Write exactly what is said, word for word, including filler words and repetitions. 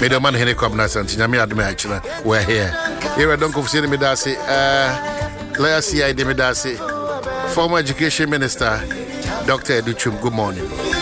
Middleman Henry Cobnas and Tinami Admachina, we're here. Here I don't consider Medasi, uh, Lea C I D Medasi, former Education Minister, Doctor Educhum. Good morning.